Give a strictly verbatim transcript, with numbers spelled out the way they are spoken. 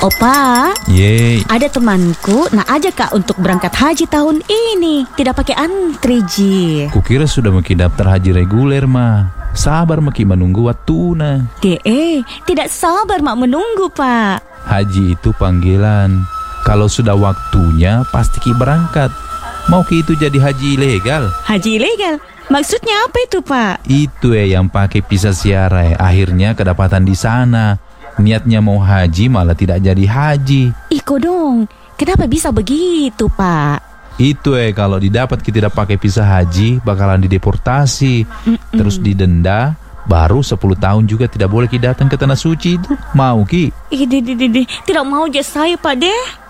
Opa, Yeay, ada temanku nak ajak Kak untuk berangkat haji tahun ini. Tidak pakai antri, Ji. kukira sudah maki daftar haji reguler mah. Sabar maki menunggu waktuna. De, tidak sabar mak menunggu, Pak. Haji itu panggilan. Kalau sudah waktunya pasti ki berangkat. Mau ki itu jadi haji ilegal? Haji ilegal? Maksudnya apa itu, Pak? Itu eh yang pakai visa ziarah eh. Akhirnya kedapatan di sana. Niatnya mau haji malah tidak jadi haji. Iko dong, kenapa bisa begitu, Pak? Itu eh kalau didapat kita tidak pakai visa haji bakalan dideportasi. Mm-mm. Terus didenda. Baru sepuluh tahun juga tidak boleh ki datang ke tanah suci itu. Mau ki? Ih, de, de, de, de. Tidak mau aja saya, Pak, deh.